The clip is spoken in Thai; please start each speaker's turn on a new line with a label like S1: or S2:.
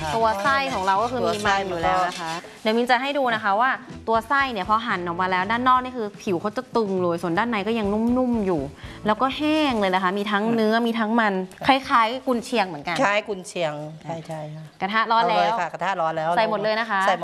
S1: ตัวไส้ของเราก็คือมีมันอยู่แล้วนะคะเดี๋ยวมินจะให้ดูนะคะว่าตัวไส้เนี่ยพอหั่นออกมาแล้วด้านนอกนี่คือผิวเขาจะตึงเลยส่วนด้านในก็ยังนุ่มๆอยู่ แล้วก็แห้งเลยนะคะมีทั้งเนื้อมีทั้งมันคล้ายๆกุนเชียงเหมือนกัน
S2: คล้ายกุนเชียงใช่ค่ะ
S1: กระทะร้อนแล้ว
S2: ค่ะกระทะร้อนแล้ว
S1: ใส่หมดเลยนะคะ